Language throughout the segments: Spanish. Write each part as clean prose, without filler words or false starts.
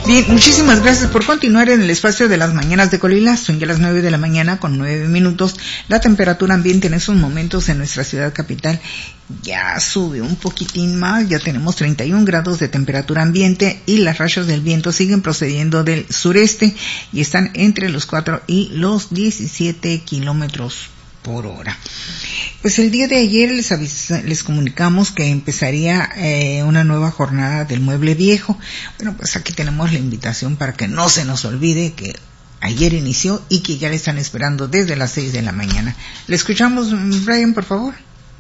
Bien, muchísimas gracias por continuar en el espacio de las mañanas de Colila. Son ya las 9 de la mañana con 9 minutos. La temperatura ambiente en estos momentos en nuestra ciudad capital ya sube un poquitín más. Ya tenemos 31 grados de temperatura ambiente y las rachas del viento siguen procediendo del sureste y están entre los 4 y los 17 kilómetros por hora. Pues el día de ayer les comunicamos que empezaría una nueva jornada del mueble viejo. Bueno, pues aquí tenemos la invitación para que no se nos olvide que ayer inició y que ya le están esperando desde las 6 de la mañana. Le escuchamos, Brian, por favor.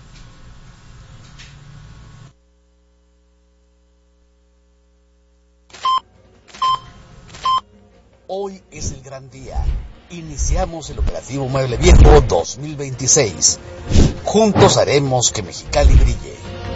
Hoy es el gran día. Iniciamos el operativo Mueble Viejo 2026. Juntos haremos que Mexicali brille.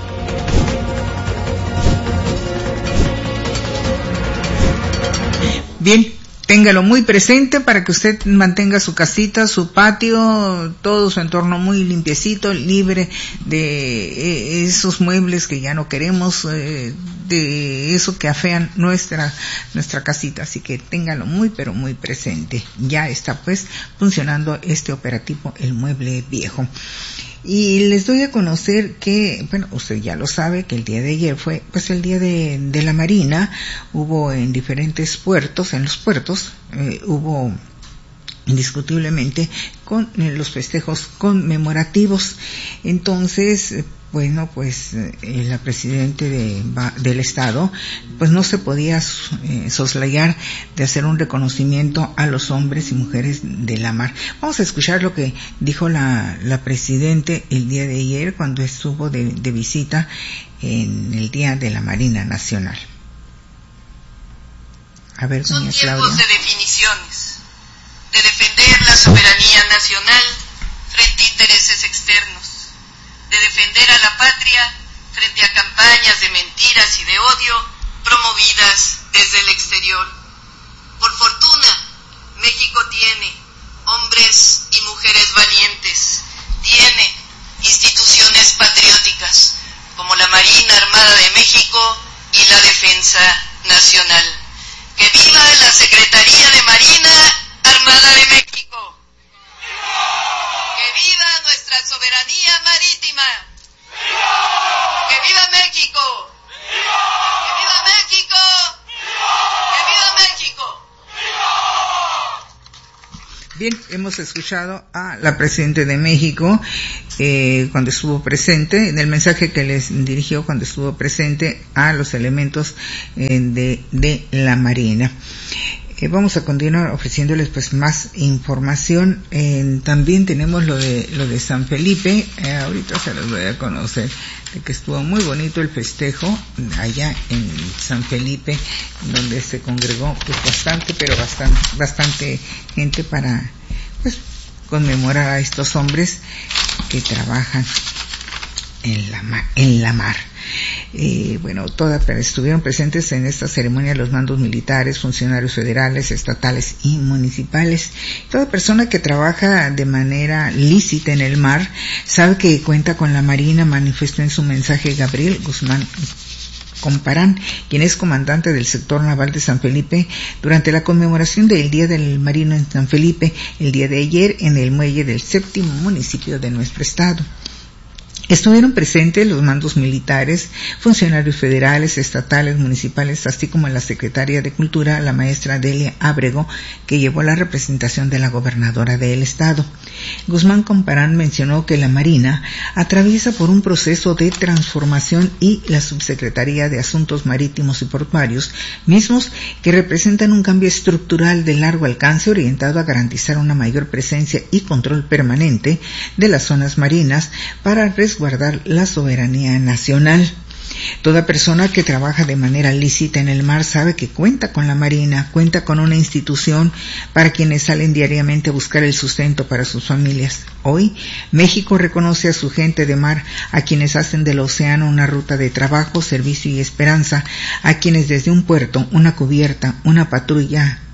Bien, téngalo muy presente para que usted mantenga su casita, su patio, todo su entorno muy limpiecito, libre de esos muebles que ya no queremos, de eso que afean nuestra casita. Así que téngalo muy pero muy presente. Ya está pues funcionando este operativo El Mueble Viejo. Y les doy a conocer que, bueno, usted ya lo sabe, que el día de ayer fue pues el día de la Marina. Hubo en diferentes puertos, hubo indiscutiblemente con los festejos conmemorativos. Entonces, bueno, pues la Presidenta del Estado pues no se podía soslayar de hacer un reconocimiento a los hombres y mujeres de la mar. Vamos a escuchar lo que dijo la Presidenta el día de ayer cuando estuvo de visita en el Día de la Marina Nacional. A ver, doña Claudia. Son tiempos de definiciones, de defender la soberanía nacional frente a intereses externos, de defender a la patria frente a campañas de mentiras y de odio promovidas desde el exterior. Por fortuna, México tiene hombres y mujeres valientes, tiene instituciones patrióticas como la Marina Armada de México y la Defensa Nacional. ¡Que viva la Secretaría de Marina Armada de México! ¡Que viva nuestra soberanía marítima! ¡Que viva México! ¡Que viva México! ¡Que viva México! Bien, hemos escuchado a la Presidenta de México cuando estuvo presente, en el mensaje que les dirigió cuando estuvo presente a los elementos de la Marina. Vamos a continuar ofreciéndoles pues más información. También tenemos lo de San Felipe. Ahorita se los voy a conocer, de que estuvo muy bonito el festejo allá en San Felipe, donde se congregó pues bastante gente para pues conmemorar a estos hombres que trabajan en la mar. Bueno, estuvieron presentes en esta ceremonia los mandos militares, funcionarios federales, estatales y municipales. Toda persona que trabaja de manera lícita en el mar sabe que cuenta con la Marina, manifestó en su mensaje Gabriel Guzmán Comparán, quien es comandante del sector naval de San Felipe, durante la conmemoración del Día del Marino en San Felipe, el día de ayer en el muelle del 7º municipio de nuestro estado. Estuvieron presentes los mandos militares, funcionarios federales, estatales, municipales, así como la secretaria de Cultura, la maestra Delia Ábrego, que llevó la representación de la gobernadora del estado. Guzmán Comparán mencionó que la Marina atraviesa por un proceso de transformación y la Subsecretaría de Asuntos Marítimos y Portuarios, mismos que representan un cambio estructural de largo alcance orientado a garantizar una mayor presencia y control permanente de las zonas marinas para resguardar la soberanía nacional. Toda persona que trabaja de manera lícita en el mar sabe que cuenta con la Marina, cuenta con una institución para quienes salen diariamente a buscar el sustento para sus familias. Hoy, México reconoce a su gente de mar, a quienes hacen del océano una ruta de trabajo, servicio y esperanza, a quienes desde un puerto, una cubierta, una patrulla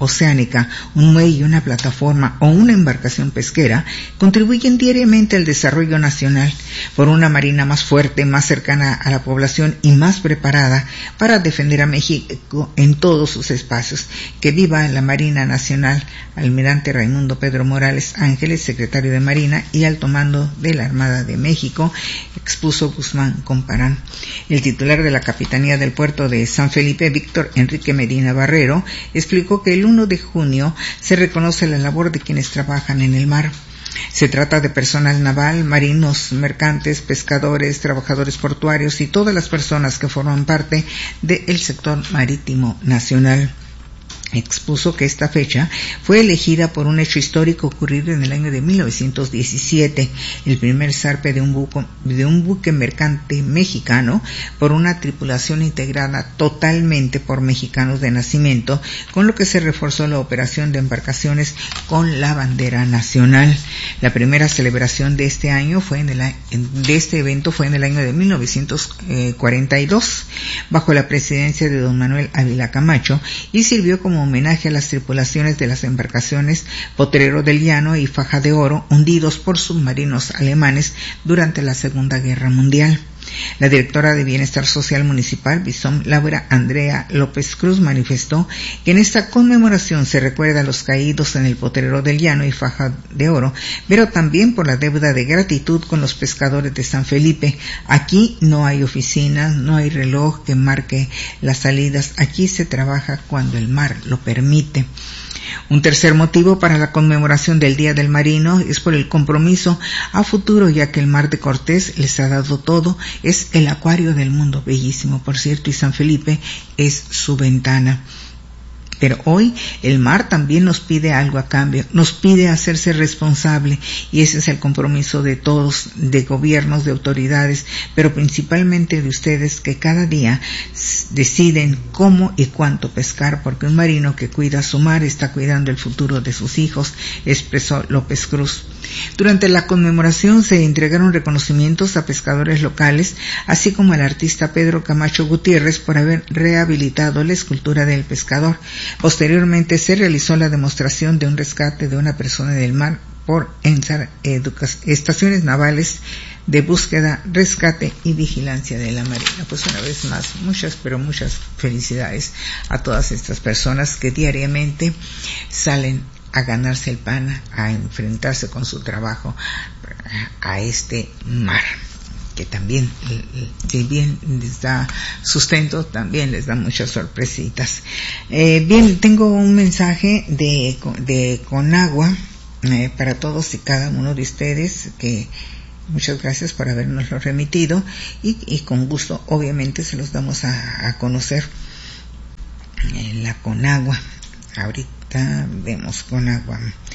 oceánica, un muelle, una plataforma o una embarcación pesquera contribuyen diariamente al desarrollo nacional, por una marina más fuerte, más cercana a la población y más preparada para defender a México en todos sus espacios. Que viva la Marina Nacional. Almirante Raimundo Pedro Morales Ángeles, secretario de Marina y alto mando de la Armada de México, expuso Guzmán Comparán. El titular de la Capitanía del Puerto de San Felipe, Víctor Enrique Medina Barrero, explicó que el 1 de junio se reconoce la labor de quienes trabajan en el mar. Se trata de personal naval, marinos, mercantes, pescadores, trabajadores portuarios y todas las personas que forman parte del sector marítimo nacional. Expuso que esta fecha fue elegida por un hecho histórico ocurrido en el año de 1917, el primer zarpe de un buque mercante mexicano por una tripulación integrada totalmente por mexicanos de nacimiento, con lo que se reforzó la operación de embarcaciones con la bandera nacional. La primera celebración de este evento fue en el año de 1942, bajo la presidencia de don Manuel Ávila Camacho, y sirvió como homenaje a las tripulaciones de las embarcaciones Potrero del Llano y Faja de Oro, hundidos por submarinos alemanes durante la Segunda Guerra Mundial. La directora de Bienestar Social Municipal, Bisón Laura Andrea López Cruz, manifestó que en esta conmemoración se recuerda a los caídos en el Potrero del Llano y Faja de Oro, pero también por la deuda de gratitud con los pescadores de San Felipe. Aquí no hay oficinas, no hay reloj que marque las salidas, aquí se trabaja cuando el mar lo permite. Un tercer motivo para la conmemoración del Día del Marino es por el compromiso a futuro, ya que el Mar de Cortés les ha dado todo, es el acuario del mundo, bellísimo por cierto, y San Felipe es su ventana. Pero hoy el mar también nos pide algo a cambio, nos pide hacerse responsable, y ese es el compromiso de todos, de gobiernos, de autoridades, pero principalmente de ustedes, que cada día deciden cómo y cuánto pescar, porque un marino que cuida su mar está cuidando el futuro de sus hijos, expresó López Cruz. Durante la conmemoración se entregaron reconocimientos a pescadores locales, así como al artista Pedro Camacho Gutiérrez por haber rehabilitado la escultura del pescador. Posteriormente se realizó la demostración de un rescate de una persona del mar por estaciones navales de búsqueda, rescate y vigilancia de la Marina. Pues una vez más, muchas felicidades a todas estas personas que diariamente salen a ganarse el pan, a enfrentarse con su trabajo a este mar, que también, si bien les da sustento, también les da muchas sorpresitas. Bien, tengo un mensaje de Conagua para todos y cada uno de ustedes, que muchas gracias por habernoslo remitido, y con gusto obviamente se los damos a conocer. La Conagua, ahorita vemos Conagua.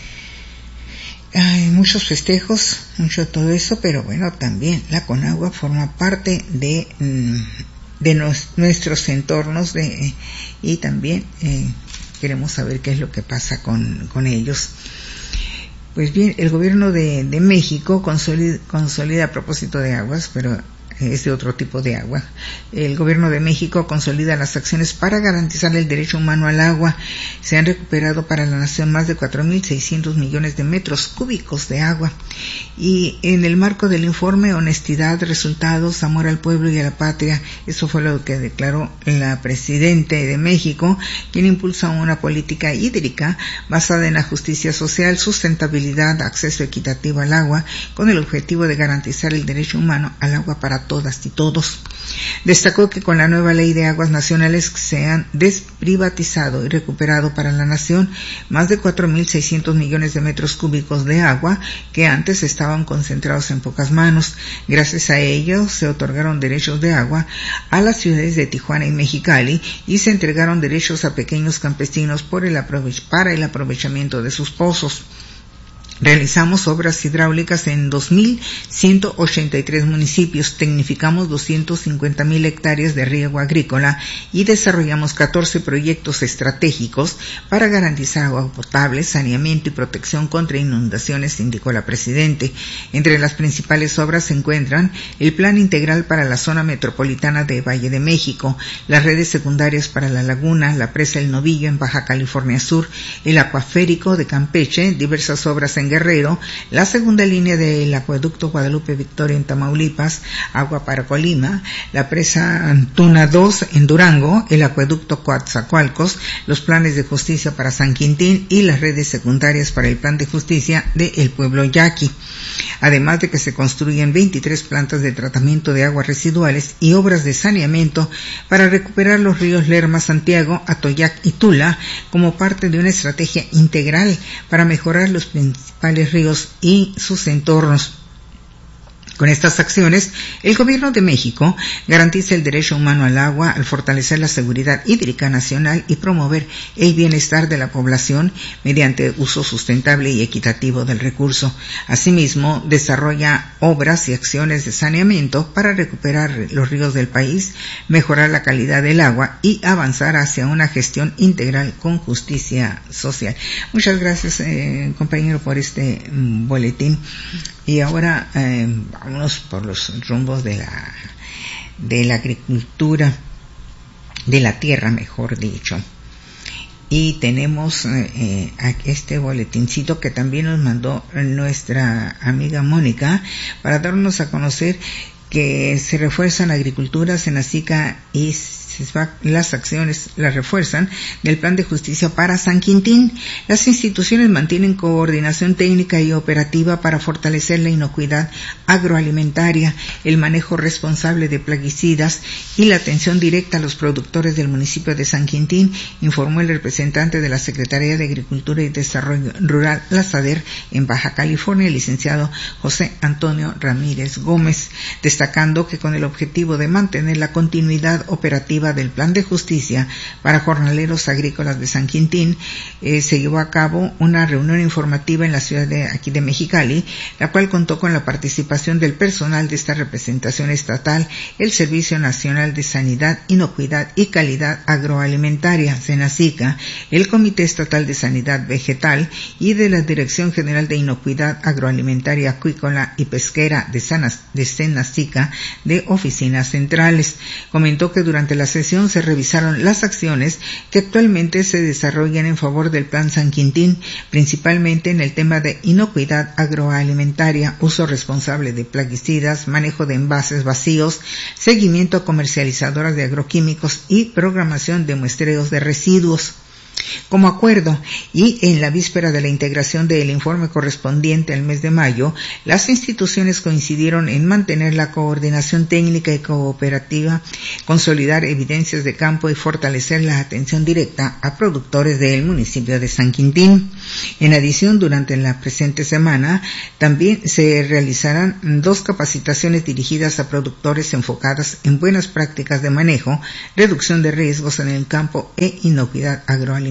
Hay muchos festejos, mucho todo eso, pero bueno, también la Conagua forma parte de nuestros entornos, y también queremos saber qué es lo que pasa con ellos. Pues bien, el gobierno de México consolida a propósito de aguas, pero es de otro tipo de agua. El gobierno de México consolida las acciones para garantizar el derecho humano al agua. Se han recuperado para la nación más de 4.600 millones de metros cúbicos de agua. Y en el marco del informe Honestidad, Resultados, Amor al Pueblo y a la Patria, eso fue lo que declaró la presidenta de México, quien impulsa una política hídrica basada en la justicia social, sustentabilidad, acceso equitativo al agua, con el objetivo de garantizar el derecho humano al agua para todas y todos. Destacó que con la nueva ley de aguas nacionales se han desprivatizado y recuperado para la nación más de 4.600 millones de metros cúbicos de agua que antes estaban concentrados en pocas manos. Gracias a ello se otorgaron derechos de agua a las ciudades de Tijuana y Mexicali, y se entregaron derechos a pequeños campesinos para el aprovechamiento de sus pozos. Realizamos obras hidráulicas en 2.183 municipios, tecnificamos 250.000 hectáreas de riego agrícola y desarrollamos 14 proyectos estratégicos para garantizar agua potable, saneamiento y protección contra inundaciones, indicó la Presidente. Entre las principales obras se encuentran el Plan Integral para la Zona Metropolitana de Valle de México, las redes secundarias para la Laguna, la Presa El Novillo en Baja California Sur, el Acuaférico de Campeche, diversas obras en Guerrero, la segunda línea del acueducto Guadalupe Victoria en Tamaulipas, agua para Colima, la presa Tuna 2 en Durango, el acueducto Coatzacoalcos, los planes de justicia para San Quintín y las redes secundarias para el plan de justicia de El Pueblo Yaqui. Además de que se construyen 23 plantas de tratamiento de aguas residuales y obras de saneamiento para recuperar los ríos Lerma, Santiago, Atoyac y Tula como parte de una estrategia integral para mejorar los principales ríos y sus entornos. Con estas acciones, el Gobierno de México garantiza el derecho humano al agua al fortalecer la seguridad hídrica nacional y promover el bienestar de la población mediante uso sustentable y equitativo del recurso. Asimismo, desarrolla obras y acciones de saneamiento para recuperar los ríos del país, mejorar la calidad del agua y avanzar hacia una gestión integral con justicia social. Muchas gracias, compañero, por este boletín. Y ahora vámonos por los rumbos de la agricultura, de la tierra, mejor dicho. Y tenemos este boletincito que también nos mandó nuestra amiga Mónica para darnos a conocer que se refuerzan la agricultura, Senacica y las acciones las refuerzan del Plan de Justicia para San Quintín. Las instituciones mantienen coordinación técnica y operativa para fortalecer la inocuidad agroalimentaria, el manejo responsable de plaguicidas y la atención directa a los productores del municipio de San Quintín, informó el representante de la Secretaría de Agricultura y Desarrollo Rural, la SADER, en Baja California, el licenciado José Antonio Ramírez Gómez, destacando que con el objetivo de mantener la continuidad operativa del Plan de Justicia para jornaleros agrícolas de San Quintín, se llevó a cabo una reunión informativa en la ciudad de Mexicali, la cual contó con la participación del personal de esta representación estatal, el Servicio Nacional de Sanidad, Inocuidad y Calidad Agroalimentaria, Senacica, el Comité Estatal de Sanidad Vegetal y de la Dirección General de Inocuidad Agroalimentaria, Acuícola y Pesquera de Senacica, de oficinas centrales. Comentó que durante la sesión se revisaron las acciones que actualmente se desarrollan en favor del Plan San Quintín, principalmente en el tema de inocuidad agroalimentaria, uso responsable de plaguicidas, manejo de envases vacíos, seguimiento a comercializadoras de agroquímicos y programación de muestreos de residuos. Como acuerdo y en la víspera de la integración del informe correspondiente al mes de mayo, las instituciones coincidieron en mantener la coordinación técnica y cooperativa, consolidar evidencias de campo y fortalecer la atención directa a productores del municipio de San Quintín. En adición, durante la presente semana también se realizarán 2 capacitaciones dirigidas a productores enfocadas en buenas prácticas de manejo, reducción de riesgos en el campo e inocuidad agroalimentaria.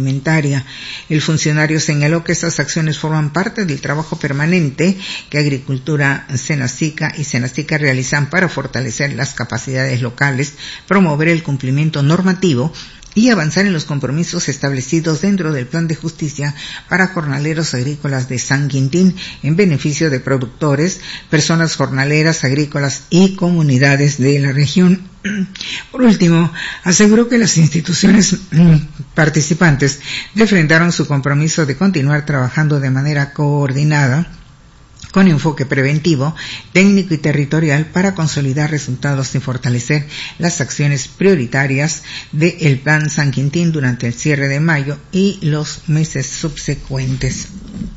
El funcionario señaló que estas acciones forman parte del trabajo permanente que Agricultura, Senacica y Senacica realizan para fortalecer las capacidades locales, promover el cumplimiento normativo y avanzar en los compromisos establecidos dentro del Plan de Justicia para jornaleros agrícolas de San Quintín en beneficio de productores, personas jornaleras agrícolas y comunidades de la región. Por último, aseguró que las instituciones participantes refrendaron su compromiso de continuar trabajando de manera coordinada con enfoque preventivo, técnico y territorial para consolidar resultados y fortalecer las acciones prioritarias del Plan San Quintín durante el cierre de mayo y los meses subsecuentes.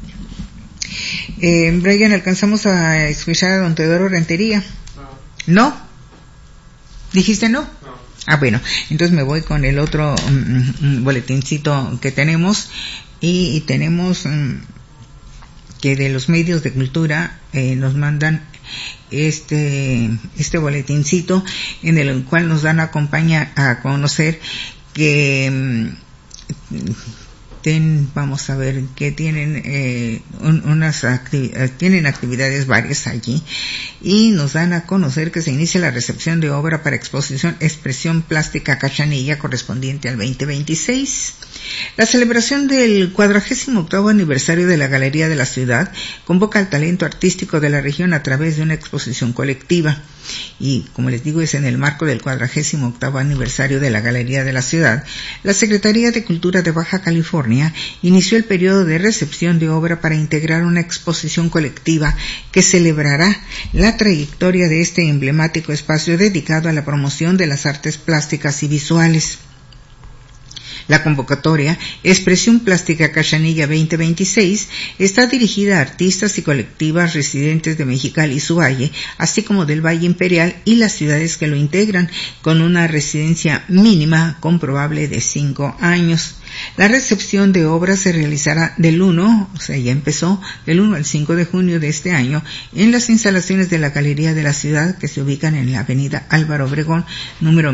Brian, ¿alcanzamos a escuchar a don Teodoro Rentería? ¿No? ¿Dijiste no? Ah, bueno, entonces me voy con el otro boletincito que tenemos y tenemos que de los medios de cultura nos mandan este boletincito en el cual nos dan a conocer que vamos a ver que tienen tienen actividades varias allí, y nos dan a conocer que se inicia la recepción de obra para exposición Expresión Plástica Cachanilla correspondiente al 2026. La celebración del 48º aniversario de la Galería de la Ciudad convoca al talento artístico de la región a través de una exposición colectiva. Y, como les digo, es en el marco del 48º aniversario de la Galería de la Ciudad. La Secretaría de Cultura de Baja California inició el periodo de recepción de obra para integrar una exposición colectiva que celebrará la trayectoria de este emblemático espacio dedicado a la promoción de las artes plásticas y visuales. La convocatoria Expresión Plástica Cachanilla 2026 está dirigida a artistas y colectivas residentes de Mexicali y su valle, así como del Valle Imperial y las ciudades que lo integran, con una residencia mínima comprobable de 5 años. La recepción de obras se realizará del 1 al 5 de junio de este año en las instalaciones de la Galería de la Ciudad, que se ubican en la avenida Álvaro Obregón, número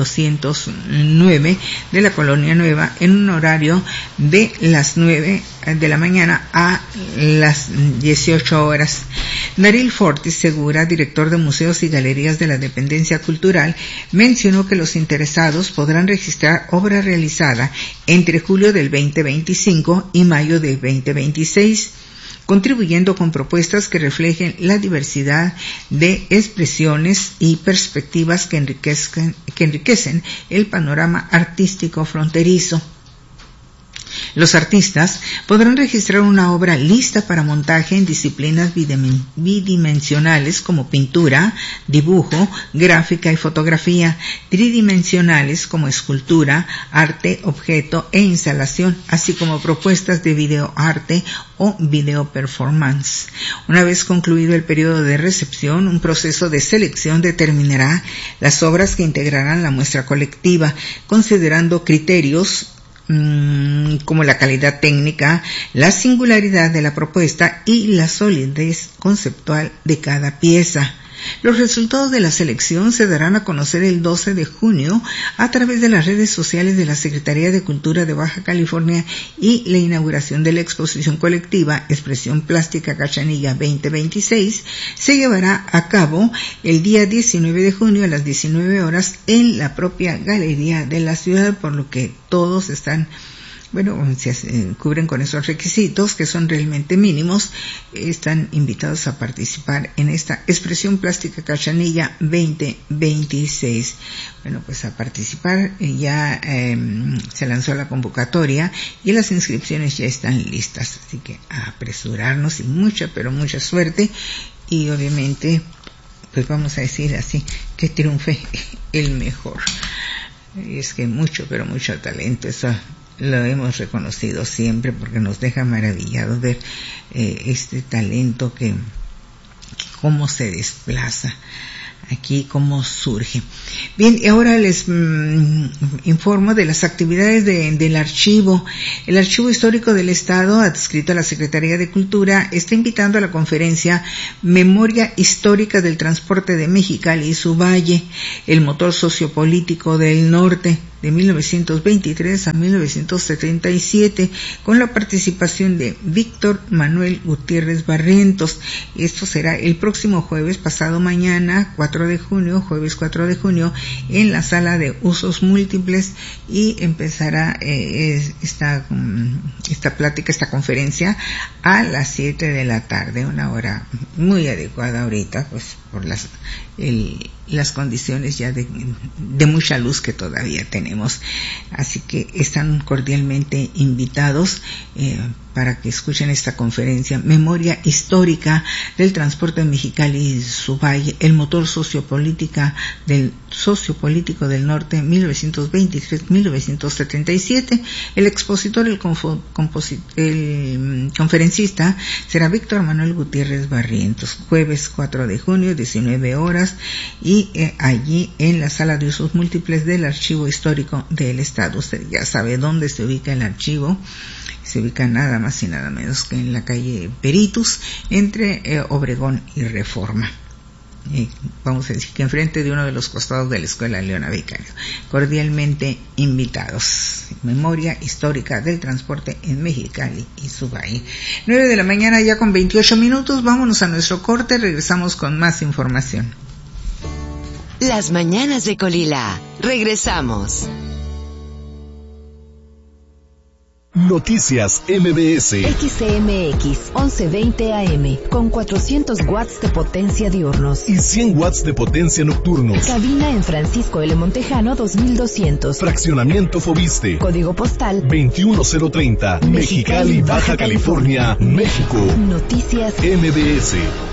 1209 de la Colonia Nueva, en un horario de las 9 de la mañana a las 18 horas. Daryl Fortis Segura, director de Museos y Galerías de la Dependencia Cultural, mencionó que los interesados podrán registrar obra realizada entre julio del 2025 y mayo del 2026, contribuyendo con propuestas que reflejen la diversidad de expresiones y perspectivas que enriquecen el panorama artístico fronterizo. Los artistas podrán registrar una obra lista para montaje en disciplinas bidimensionales como pintura, dibujo, gráfica y fotografía, tridimensionales como escultura, arte, objeto e instalación, así como propuestas de videoarte o video performance. Una vez concluido el periodo de recepción, un proceso de selección determinará las obras que integrarán la muestra colectiva, considerando criterios como la calidad técnica, la singularidad de la propuesta y la solidez conceptual de cada pieza. Los resultados de la selección se darán a conocer el 12 de junio a través de las redes sociales de la Secretaría de Cultura de Baja California, y la inauguración de la exposición colectiva Expresión Plástica Cachanilla 2026 se llevará a cabo el día 19 de junio a las 19 horas en la propia Galería de la Ciudad, por lo que todos están se cubren con esos requisitos, que son realmente mínimos. Están invitados a participar en esta Expresión Plástica Cachanilla 2026. A participar. Ya se lanzó la convocatoria y las inscripciones ya están listas, así que a apresurarnos y mucha suerte, y obviamente vamos a decir así, que triunfe el mejor. Es que mucho talento, eso lo hemos reconocido siempre, porque nos deja maravillados ver este talento que cómo se desplaza aquí, cómo surge. Bien, y ahora les informo de las actividades del archivo. El Archivo Histórico del Estado, adscrito a la Secretaría de Cultura, está invitando a la conferencia Memoria Histórica del Transporte de Mexicali y su Valle, el motor sociopolítico del norte, de 1923 a 1977, con la participación de Víctor Manuel Gutiérrez Barrientos. Esto será el próximo jueves, pasado mañana, jueves 4 de junio, en la sala de usos múltiples, y empezará esta plática, esta conferencia, a las 7 de la tarde, una hora muy adecuada ahorita, por las condiciones ya de mucha luz que todavía tenemos. Así que están cordialmente invitados para que escuchen esta conferencia, Memoria Histórica del Transporte en Mexicali y su Valle, el motor sociopolítico del norte, 1923-1977. El expositor, el conferencista, será Víctor Manuel Gutiérrez Barrientos, jueves 4 de junio, 19 horas, y allí en la sala de usos múltiples del Archivo Histórico del Estado. Usted ya sabe dónde se ubica el archivo. Se ubica nada más y nada menos que en la calle Peritus, entre Obregón y Reforma. vamos a decir que enfrente de uno de los costados de la Escuela Leona Vicario. Cordialmente invitados. Memoria histórica del transporte en Mexicali y su valle. 9 de la mañana ya con 28 minutos. Vámonos a nuestro corte. Regresamos con más información. Las mañanas de Colila. Regresamos. Noticias MBS. XCMX 1120 AM con 400 watts de potencia diurnos y 100 watts de potencia nocturnos. Cabina en Francisco L. Montejano 2200. Fraccionamiento Fobiste. Código postal 21030. Mexicali, Baja California, México. Noticias MBS.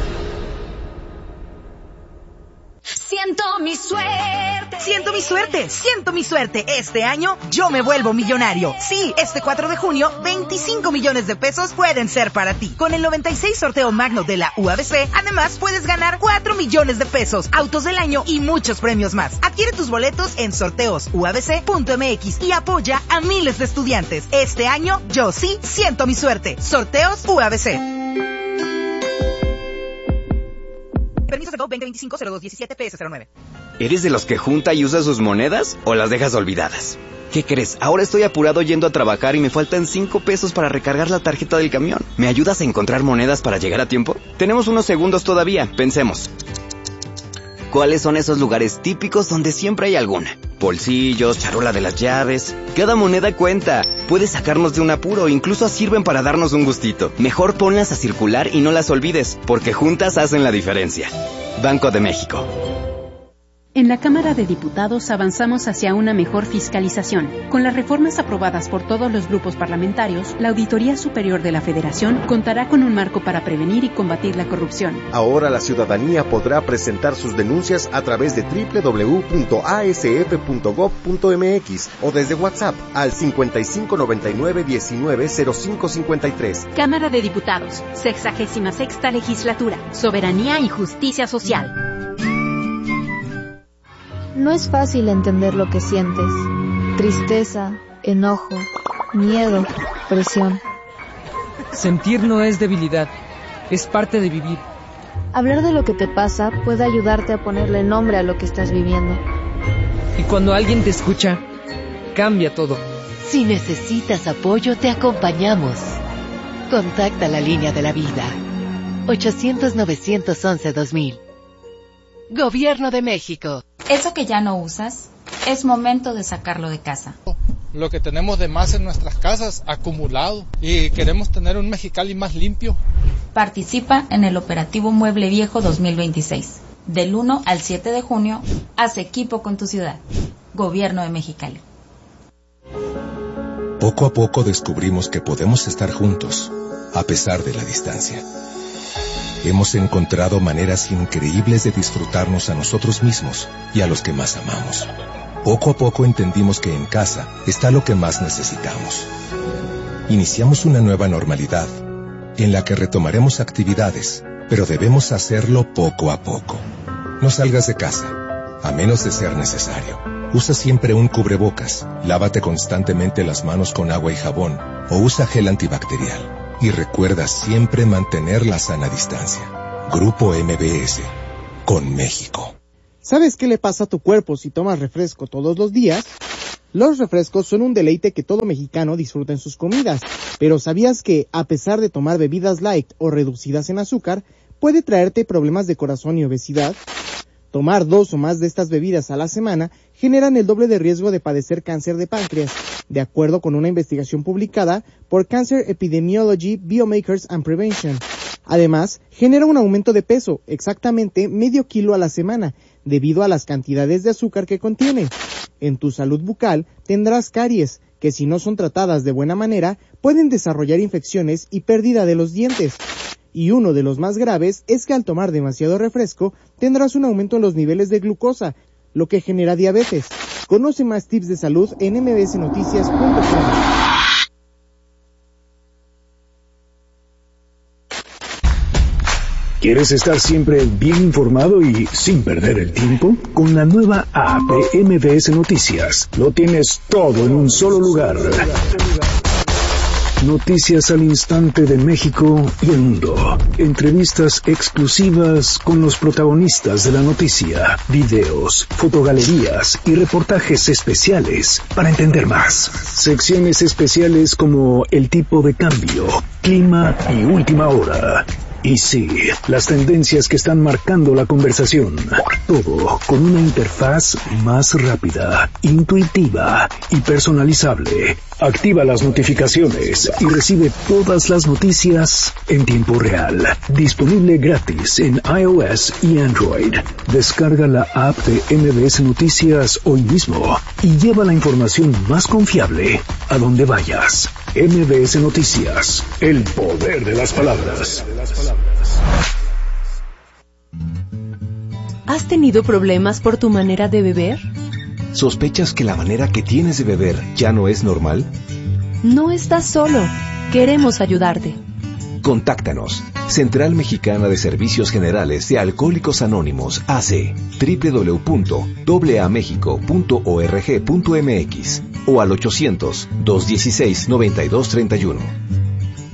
Siento mi suerte. Siento mi suerte. Siento mi suerte. Este año yo me vuelvo millonario. Sí, este 4 de junio, 25 millones de pesos pueden ser para ti. Con el 96 sorteo magno de la UABC, además puedes ganar 4 millones de pesos, autos del año y muchos premios más. Adquiere tus boletos en sorteosuabc.mx y apoya a miles de estudiantes. Este año yo sí siento mi suerte. Sorteos UABC. Permiso de 2025-0217 PS09. ¿Eres de los que junta y usa sus monedas o las dejas olvidadas? ¿Qué crees? Ahora estoy apurado yendo a trabajar y me faltan 5 pesos para recargar la tarjeta del camión. ¿Me ayudas a encontrar monedas para llegar a tiempo? Tenemos unos segundos todavía. Pensemos. ¿Cuáles son esos lugares típicos donde siempre hay alguna? Bolsillos, charola de las llaves. Cada moneda cuenta. Puede sacarnos de un apuro, incluso sirven para darnos un gustito. Mejor ponlas a circular y no las olvides, porque juntas hacen la diferencia. Banco de México. En la Cámara de Diputados avanzamos hacia una mejor fiscalización. Con las reformas aprobadas por todos los grupos parlamentarios, la Auditoría Superior de la Federación contará con un marco para prevenir y combatir la corrupción. Ahora la ciudadanía podrá presentar sus denuncias a través de www.asf.gov.mx o desde WhatsApp al 5599-190553. Cámara de Diputados, 66ª Legislatura, Soberanía y Justicia Social. No es fácil entender lo que sientes. Tristeza, enojo, miedo, presión. Sentir no es debilidad, es parte de vivir. Hablar de lo que te pasa puede ayudarte a ponerle nombre a lo que estás viviendo. Y cuando alguien te escucha, cambia todo. Si necesitas apoyo, te acompañamos. Contacta la línea de la vida. 800-911-2000. Gobierno de México. Eso que ya no usas, es momento de sacarlo de casa. Lo que tenemos de más en nuestras casas, acumulado, y queremos tener un Mexicali más limpio. Participa en el Operativo Mueble Viejo 2026. Del 1 al 7 de junio, haz equipo con tu ciudad. Gobierno de Mexicali. Poco a poco descubrimos que podemos estar juntos, a pesar de la distancia. Hemos encontrado maneras increíbles de disfrutarnos a nosotros mismos y a los que más amamos. Poco a poco entendimos que en casa está lo que más necesitamos. Iniciamos una nueva normalidad, en la que retomaremos actividades, pero debemos hacerlo poco a poco. No salgas de casa, a menos de ser necesario. Usa siempre un cubrebocas, lávate constantemente las manos con agua y jabón, o usa gel antibacterial. Y recuerda siempre mantener la sana distancia. Grupo MBS, con México. ¿Sabes qué le pasa a tu cuerpo si tomas refresco todos los días? Los refrescos son un deleite que todo mexicano disfruta en sus comidas, pero ¿sabías que, a pesar de tomar bebidas light o reducidas en azúcar, puede traerte problemas de corazón y obesidad? Tomar 2 o más de estas bebidas a la semana generan el doble de riesgo de padecer cáncer de páncreas, de acuerdo con una investigación publicada por Cancer Epidemiology, Biomarkers and Prevention. Además, genera un aumento de peso, exactamente medio kilo a la semana, debido a las cantidades de azúcar que contiene. En tu salud bucal tendrás caries, que si no son tratadas de buena manera, pueden desarrollar infecciones y pérdida de los dientes. Y uno de los más graves es que al tomar demasiado refresco, tendrás un aumento en los niveles de glucosa, lo que genera diabetes. Conoce más tips de salud en mbsnoticias.com. ¿Quieres estar siempre bien informado y sin perder el tiempo? Con la nueva app de MBS Noticias, lo tienes todo en un solo lugar. Noticias al instante de México y el mundo. Entrevistas exclusivas con los protagonistas de la noticia. Videos, fotogalerías y reportajes especiales para entender más. Secciones especiales como el tipo de cambio, clima y última hora. Y sí, las tendencias que están marcando la conversación. Todo con una interfaz más rápida, intuitiva y personalizable. Activa las notificaciones y recibe todas las noticias en tiempo real. Disponible gratis en iOS y Android. Descarga la app de MBS Noticias hoy mismo y lleva la información más confiable a donde vayas. MBS Noticias, el poder de las palabras. ¿Has tenido problemas por tu manera de beber? ¿Sospechas que la manera que tienes de beber ya no es normal? No estás solo. Queremos ayudarte. Contáctanos. Central Mexicana de Servicios Generales de Alcohólicos Anónimos, AC, www.aamexico.org.mx o al 800-216-9231.